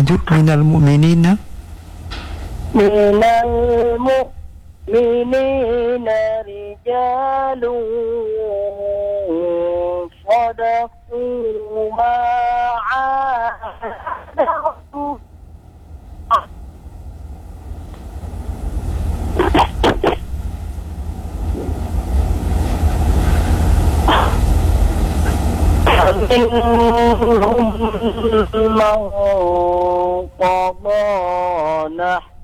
lanjut minal mu'minina rijalun sadaqu ma'ahadu منهم من قضى نحبه